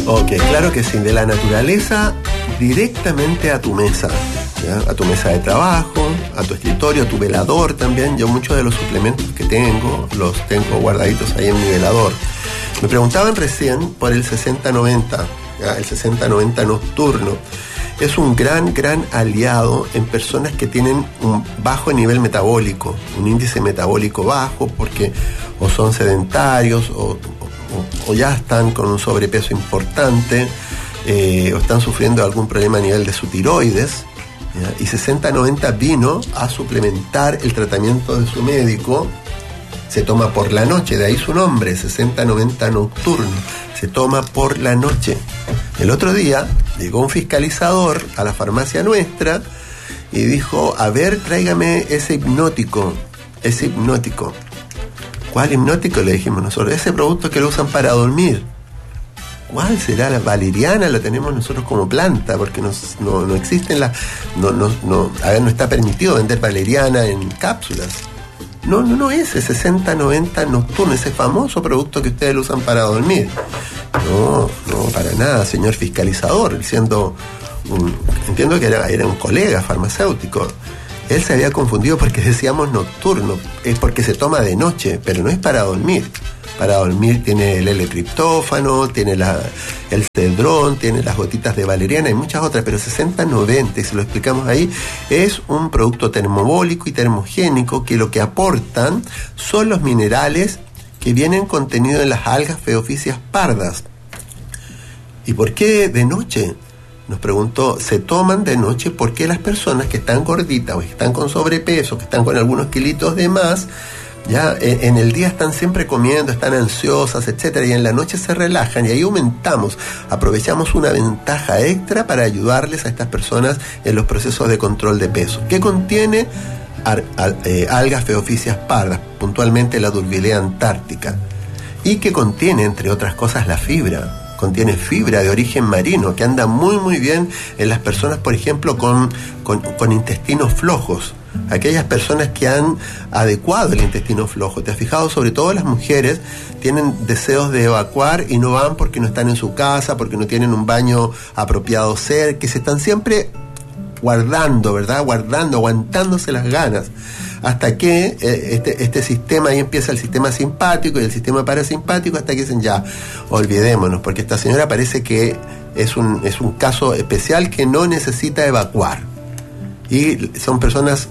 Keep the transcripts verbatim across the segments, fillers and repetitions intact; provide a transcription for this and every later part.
Ok, claro que sí, de la naturaleza directamente a tu mesa, ¿ya? A tu mesa de trabajo, a tu escritorio, a tu velador también. Yo muchos de los suplementos que tengo, los tengo guardaditos ahí en mi velador. Me preguntaban recién por el sesenta noventa, ¿ya? El sesenta noventa nocturno. Es un gran, gran aliado en personas que tienen un bajo nivel metabólico, un índice metabólico bajo, porque o son sedentarios o, o, o ya están con un sobrepeso importante, eh, o están sufriendo algún problema a nivel de su tiroides, ¿ya? Y sesenta noventa vino a suplementar el tratamiento de su médico. Se toma por la noche, de ahí su nombre, sesenta noventa nocturno. Se toma por la noche. El otro día llegó un fiscalizador a la farmacia nuestra y dijo, a ver, tráigame ese hipnótico, ese hipnótico. ¿Cuál hipnótico? Le dijimos nosotros. Ese producto que lo usan para dormir. ¿Cuál será? La valeriana la tenemos nosotros como planta, porque nos, no, no existen las... No, no, no, a ver, no está permitido vender valeriana en cápsulas. No, no, no, ese sesenta noventa nocturno, ese famoso producto que ustedes lo usan para dormir. No, no, para nada, señor fiscalizador, diciendo, un, entiendo que era, era un colega farmacéutico. Él se había confundido porque decíamos nocturno, es porque se toma de noche, pero no es para dormir. Para dormir tiene el L-triptófano, tiene la, el cedrón, tiene las gotitas de valeriana y muchas otras, pero sesenta noventa, y se lo explicamos ahí, es un producto termobólico y termogénico que lo que aportan son los minerales que vienen contenidos en las algas feoficias pardas. ¿Y por qué de noche? Nos preguntó, se toman de noche porque las personas que están gorditas o que están con sobrepeso, que están con algunos kilitos de más, ya en el día están siempre comiendo, están ansiosas, etcétera, y en la noche se relajan y ahí aumentamos, aprovechamos una ventaja extra para ayudarles a estas personas en los procesos de control de peso. ¿Qué contiene? Ar, al, eh, algas feoficias pardas, puntualmente la Durvilea antártica, y que contiene, entre otras cosas, la fibra. Contiene fibra de origen marino que anda muy muy bien en las personas, por ejemplo, con, con, con intestinos flojos. Aquellas personas que han adecuado el intestino flojo. ¿Te has fijado? Sobre todo las mujeres tienen deseos de evacuar y no van porque no están en su casa, porque no tienen un baño apropiado cerca, que se están siempre guardando, ¿verdad? Guardando, aguantándose las ganas. Hasta que eh, este, este sistema, ahí empieza el sistema simpático y el sistema parasimpático, hasta que dicen ya, olvidémonos, porque esta señora parece que es un, es un caso especial que no necesita evacuar. Y son personas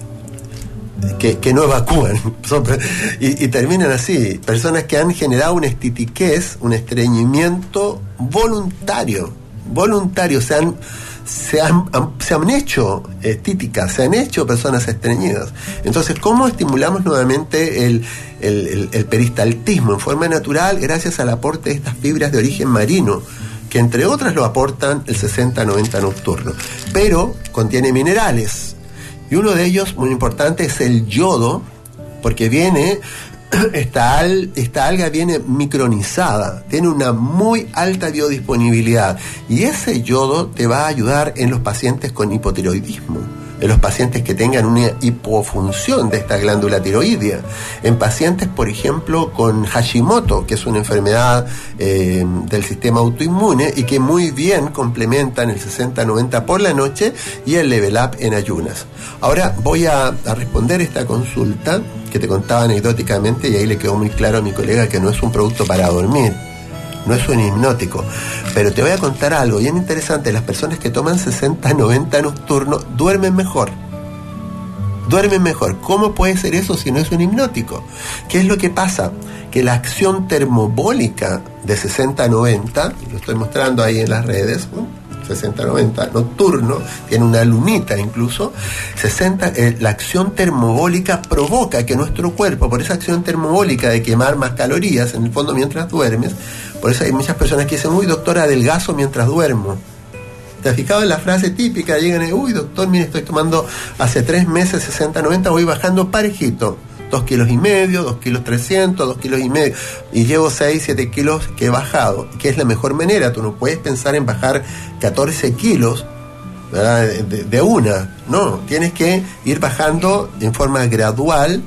que, que no evacúan son, y, y terminan así, personas que han generado una estitiquez, un estreñimiento voluntario, voluntario, se han Se han, han, se han hecho estíticas, se han hecho personas estreñidas. Entonces, ¿cómo estimulamos nuevamente el, el, el, el peristaltismo en forma natural? Gracias al aporte de estas fibras de origen marino, que entre otras lo aportan el sesenta noventa nocturno. Pero contiene minerales, y uno de ellos, muy importante, es el yodo, porque viene... Esta, al, esta alga viene micronizada, tiene una muy alta biodisponibilidad y ese yodo te va a ayudar en los pacientes con hipotiroidismo, en los pacientes que tengan una hipofunción de esta glándula tiroidea, en pacientes, por ejemplo, con Hashimoto, que es una enfermedad eh, del sistema autoinmune y que muy bien complementan el sesenta noventa por la noche y el Level Up en ayunas. Ahora voy a, a responder esta consulta que te contaba anecdóticamente, y ahí le quedó muy claro a mi colega que no es un producto para dormir, no es un hipnótico, pero te voy a contar algo bien interesante. Las personas que toman sesenta noventa nocturno duermen mejor, duermen mejor. ¿Cómo puede ser eso si no es un hipnótico? ¿Qué es lo que pasa? Que la acción termobólica de sesenta noventa, lo estoy mostrando ahí en las redes, sesenta noventa nocturno, tiene una lunita incluso, sesenta, eh, la acción termobólica provoca que nuestro cuerpo, por esa acción termobólica de quemar más calorías en el fondo mientras duermes, por eso hay muchas personas que dicen, uy doctor, adelgazo mientras duermo. ¿Te has fijado en la frase típica? Llegan y, uy doctor, mire, estoy tomando hace tres meses sesenta noventa, voy bajando parejito, dos kilos y medio, dos kilos trescientos, dos kilos y medio, y llevo seis, siete kilos que he bajado, que es la mejor manera. Tú no puedes pensar en bajar catorce kilos, ¿verdad? De, de una, no, tienes que ir bajando en forma gradual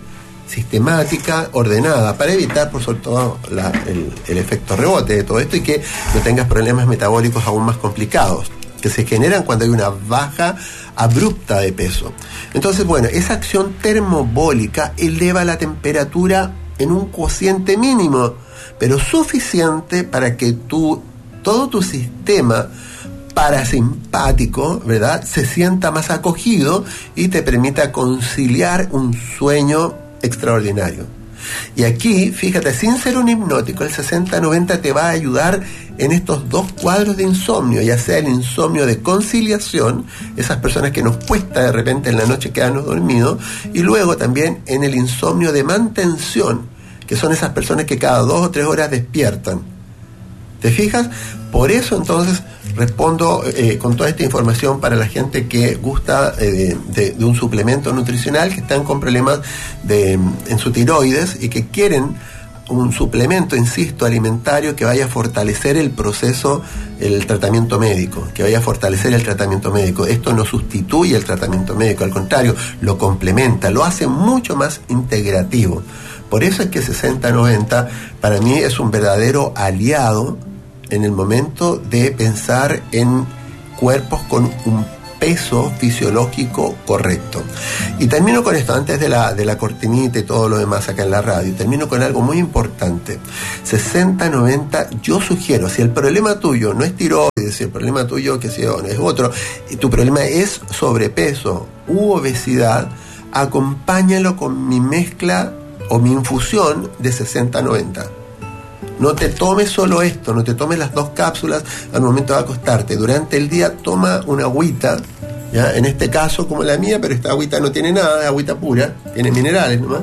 sistemática, ordenada, para evitar, por sobre todo, la, el, el efecto rebote de todo esto y que no tengas problemas metabólicos aún más complicados, que se generan cuando hay una baja abrupta de peso. Entonces, bueno, esa acción termobólica eleva la temperatura en un cociente mínimo, pero suficiente para que tú, todo tu sistema parasimpático, ¿verdad?, se sienta más acogido y te permita conciliar un sueño extraordinario. Y aquí, fíjate, sin ser un hipnótico, el sesenta noventa te va a ayudar en estos dos cuadros de insomnio, ya sea el insomnio de conciliación, esas personas que nos cuesta de repente en la noche quedarnos dormidos, y luego también en el insomnio de mantención, que son esas personas que cada dos o tres horas despiertan. ¿Te fijas? Por eso entonces respondo eh, con toda esta información para la gente que gusta eh, de, de un suplemento nutricional, que están con problemas de, en su tiroides y que quieren un suplemento, insisto, alimentario que vaya a fortalecer el proceso, el tratamiento médico, que vaya a fortalecer el tratamiento médico. Esto no sustituye el tratamiento médico, al contrario, lo complementa, lo hace mucho más integrativo. Por eso es que sesenta noventa para mí es un verdadero aliado en el momento de pensar en cuerpos con un peso fisiológico correcto. Y termino con esto, antes de la, de la cortinita y todo lo demás acá en la radio, termino con algo muy importante. sesenta noventa, yo sugiero, si el problema tuyo no es tiroides, si el problema tuyo, qué sé yo, no es otro, y tu problema es sobrepeso u obesidad, acompáñalo con mi mezcla o mi infusión de sesenta noventa. No te tomes solo esto, no te tomes las dos cápsulas al momento de acostarte. Durante el día toma una agüita, ¿ya? En este caso como la mía, pero esta agüita no tiene nada, es agüita pura, tiene minerales nomás.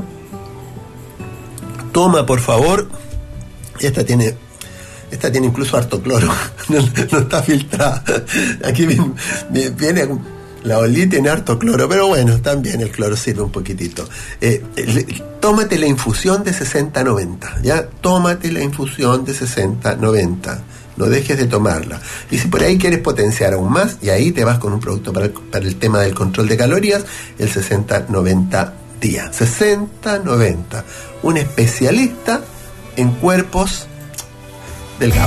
Toma, por favor. Esta tiene, esta tiene incluso harto cloro, no, no está filtrada. Aquí viene, viene la olí, tiene harto cloro, pero bueno, también el cloro sirve un poquitito. Eh, le, tómate la infusión de sesenta noventa, ¿ya? Tómate la infusión de sesenta noventa. No dejes de tomarla. Y si por ahí quieres potenciar aún más, y ahí te vas con un producto para el, para el tema del control de calorías, el sesenta noventa día. sesenta noventa. Un especialista en cuerpos delgados.